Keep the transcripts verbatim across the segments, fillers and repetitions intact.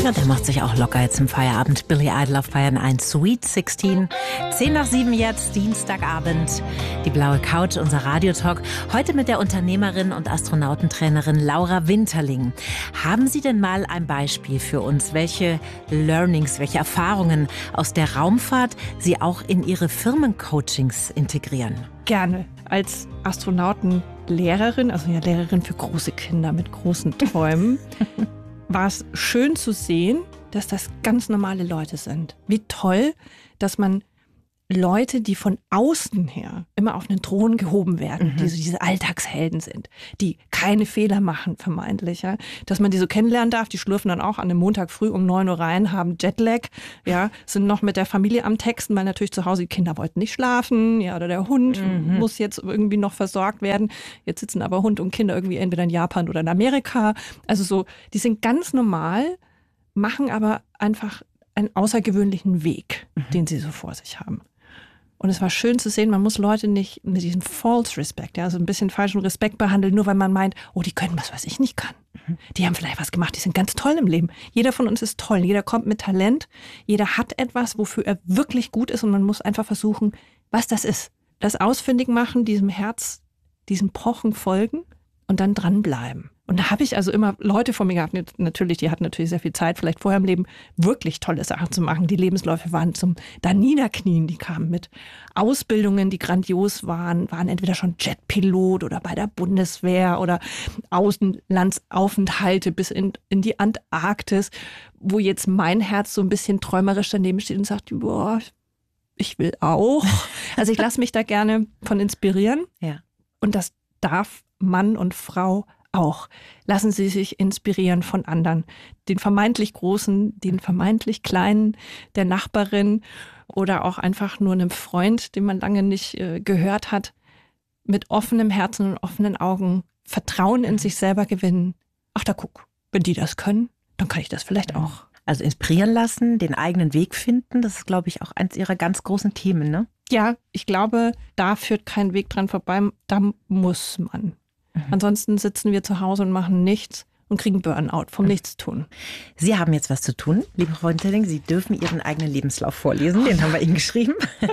Ja, der macht sich auch locker jetzt im Feierabend. Billy Idol auf Bayern eins, Sweet sechzehn. Zehn nach sieben jetzt, Dienstagabend. Die blaue Couch, unser Radiotalk. Heute mit der Unternehmerin und Astronautentrainerin Laura Winterling. Haben Sie denn mal ein Beispiel für uns, welche Learnings, welche Erfahrungen aus der Raumfahrt Sie auch in Ihre Firmencoachings integrieren? Gerne. Als Astronautenlehrerin, also ja Lehrerin für große Kinder mit großen Träumen, war es schön zu sehen, dass das ganz normale Leute sind. Wie toll, dass man Leute, die von außen her immer auf einen Thron gehoben werden, mhm. die so diese Alltagshelden sind, die keine Fehler machen, vermeintlich, ja, dass man die so kennenlernen darf. Die schlürfen dann auch an einem Montag früh um neun Uhr rein, haben Jetlag, ja, sind noch mit der Familie am Texten, weil natürlich zu Hause die Kinder wollten nicht schlafen, ja, oder der Hund mhm. muss jetzt irgendwie noch versorgt werden. Jetzt sitzen aber Hund und Kinder irgendwie entweder in Japan oder in Amerika. Also so, die sind ganz normal, machen aber einfach einen außergewöhnlichen Weg, mhm. den sie so vor sich haben. Und es war schön zu sehen, man muss Leute nicht mit diesem False Respect, ja, also ein bisschen falschen Respekt behandeln, nur weil man meint, oh, die können was, was ich nicht kann. Mhm. Die haben vielleicht was gemacht, die sind ganz toll im Leben. Jeder von uns ist toll, jeder kommt mit Talent, jeder hat etwas, wofür er wirklich gut ist und man muss einfach versuchen, was das ist. Das ausfindig machen, diesem Herz, diesem Pochen folgen und dann dranbleiben. Und da habe ich also immer Leute vor mir gehabt, natürlich, die hatten natürlich sehr viel Zeit, vielleicht vorher im Leben wirklich tolle Sachen zu machen. Die Lebensläufe waren zum da niederknien, die kamen mit Ausbildungen, die grandios waren, waren entweder schon Jetpilot oder bei der Bundeswehr oder Außenlandsaufenthalte bis in, in die Antarktis, wo jetzt mein Herz so ein bisschen träumerisch daneben steht und sagt, boah, ich will auch. Also ich lasse mich da gerne von inspirieren. Ja. Und das darf Mann und Frau auch. Lassen Sie sich inspirieren von anderen. Den vermeintlich Großen, den vermeintlich Kleinen, der Nachbarin oder auch einfach nur einem Freund, den man lange nicht äh, gehört hat. Mit offenem Herzen und offenen Augen Vertrauen in sich selber gewinnen. Ach, da guck, wenn die das können, dann kann ich das vielleicht auch. Also inspirieren lassen, den eigenen Weg finden, das ist, glaube ich, auch eins Ihrer ganz großen Themen, ne? Ja, ich glaube, da führt kein Weg dran vorbei. Da muss man. Mhm. Ansonsten sitzen wir zu Hause und machen nichts und kriegen Burnout vom mhm. Nichtstun. Sie haben jetzt was zu tun, liebe Frau Winterling. Sie dürfen Ihren eigenen Lebenslauf vorlesen. Den haben wir Ihnen geschrieben.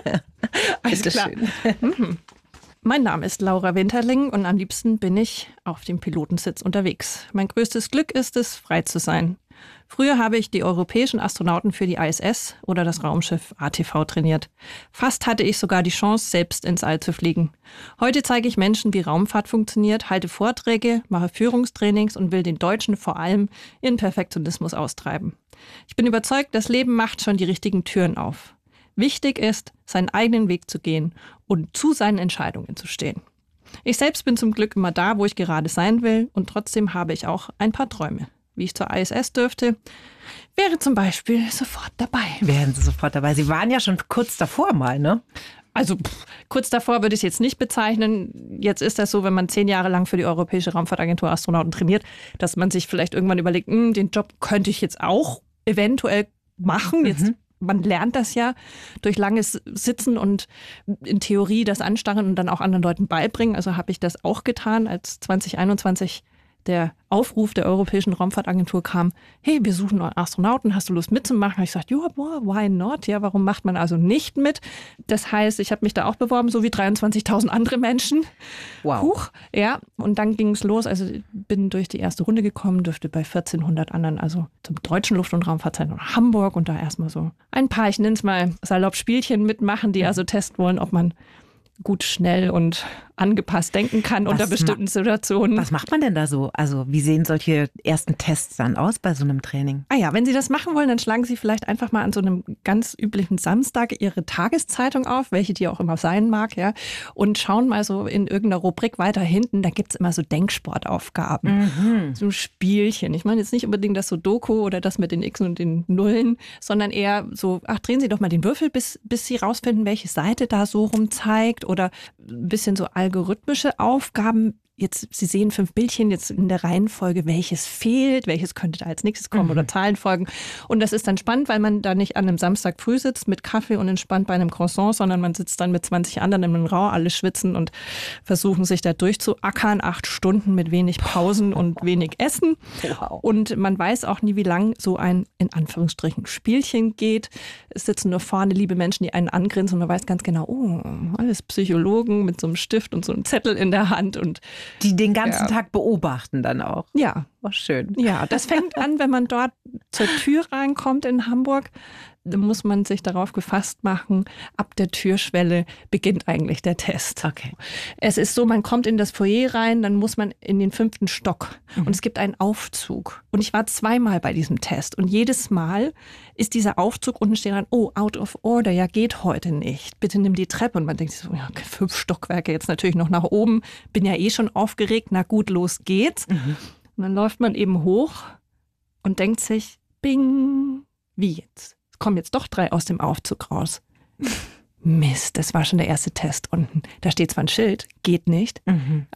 Alles klar. Mhm. Mein Name ist Laura Winterling und am liebsten bin ich auf dem Pilotensitz unterwegs. Mein größtes Glück ist es, frei zu sein. Früher habe ich die europäischen Astronauten für die I S S oder das Raumschiff A T V trainiert. Fast hatte ich sogar die Chance, selbst ins All zu fliegen. Heute zeige ich Menschen, wie Raumfahrt funktioniert, halte Vorträge, mache Führungstrainings und will den Deutschen vor allem ihren Perfektionismus austreiben. Ich bin überzeugt, das Leben macht schon die richtigen Türen auf. Wichtig ist, seinen eigenen Weg zu gehen und zu seinen Entscheidungen zu stehen. Ich selbst bin zum Glück immer da, wo ich gerade sein will und trotzdem habe ich auch ein paar Träume. Wie ich zur I S S dürfte, wäre zum Beispiel sofort dabei. Wären Sie sofort dabei? Sie waren ja schon kurz davor mal, ne? Also pff, kurz davor würde ich es jetzt nicht bezeichnen. Jetzt ist das so, wenn man zehn Jahre lang für die Europäische Raumfahrtagentur Astronauten trainiert, dass man sich vielleicht irgendwann überlegt, den Job könnte ich jetzt auch eventuell machen. Jetzt, mhm. Man lernt das ja durch langes Sitzen und in Theorie das Anstarren und dann auch anderen Leuten beibringen. Also habe ich das auch getan, als zwanzig einundzwanzig der Aufruf der Europäischen Raumfahrtagentur kam, hey, wir suchen neue Astronauten, hast du Lust mitzumachen? Habe ich gesagt, ja, why not? Ja, warum macht man also nicht mit? Das heißt, ich habe mich da auch beworben, so wie dreiundzwanzigtausend andere Menschen. Wow. Huch, ja, und dann ging es los. Also bin durch die erste Runde gekommen, durfte bei vierzehnhundert anderen, also zum Deutschen Luft- und Raumfahrtzentrum nach Hamburg und da erstmal so ein paar, ich nenne es mal salopp Spielchen mitmachen, die also testen wollen, ob man gut, schnell und angepasst denken kann was unter bestimmten Situationen. Was macht man denn da so? Also wie sehen solche ersten Tests dann aus bei so einem Training? Ah ja, wenn Sie das machen wollen, dann schlagen Sie vielleicht einfach mal an so einem ganz üblichen Samstag Ihre Tageszeitung auf, welche die auch immer sein mag, ja, und schauen mal so in irgendeiner Rubrik weiter hinten, da gibt es immer so Denksportaufgaben, mhm. so Spielchen. Ich meine jetzt nicht unbedingt das Sudoku oder das mit den Xen und den Nullen, sondern eher so, ach, drehen Sie doch mal den Würfel, bis, bis Sie rausfinden, welche Seite da so rum zeigt oder ein bisschen so algorithmische Aufgaben, jetzt, Sie sehen fünf Bildchen jetzt in der Reihenfolge, welches fehlt, welches könnte da als nächstes kommen mhm. oder Zahlen folgen. Und das ist dann spannend, weil man da nicht an einem Samstag früh sitzt mit Kaffee und entspannt bei einem Croissant, sondern man sitzt dann mit zwanzig anderen in einem Raum, alle schwitzen und versuchen sich da durchzuackern, acht Stunden mit wenig Pausen und wenig Essen. Wow. Und man weiß auch nie, wie lang so ein, in Anführungsstrichen, Spielchen geht. Es sitzen nur vorne liebe Menschen, die einen angrinsen und man weiß ganz genau, oh, alles Psychologen mit so einem Stift und so einem Zettel in der Hand und die den ganzen ja. Tag beobachten dann auch. Ja. War schön. Ja, das fängt an, wenn man dort zur Tür reinkommt in Hamburg. Da muss man sich darauf gefasst machen, ab der Türschwelle beginnt eigentlich der Test. Okay. Es ist so, man kommt in das Foyer rein, dann muss man in den fünften Stock mhm. und es gibt einen Aufzug. Und ich war zweimal bei diesem Test und jedes Mal ist dieser Aufzug, unten steht dann, oh, out of order, ja geht heute nicht. Bitte nimm die Treppe. Und man denkt sich so, ja, fünf Stockwerke jetzt natürlich noch nach oben. Bin ja eh schon aufgeregt, na gut, los geht's. Mhm. Und dann läuft man eben hoch und denkt sich, bing, wie jetzt? Es kommen jetzt doch drei aus dem Aufzug raus. Mist, das war schon der erste Test unten. Da steht zwar ein Schild, geht nicht, mhm.